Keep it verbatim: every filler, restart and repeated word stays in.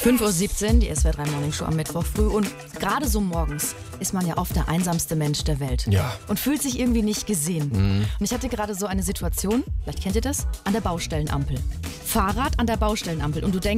fünf Uhr siebzehn, die S W R drei Morning Show am Mittwoch früh. Und gerade so morgens ist man ja oft der einsamste Mensch der Welt. Ja. Und fühlt sich irgendwie nicht gesehen. Mhm. Und ich hatte gerade so eine Situation, vielleicht kennt ihr das, an der Baustellenampel. Fahrrad an der Baustellenampel. Und du denkst,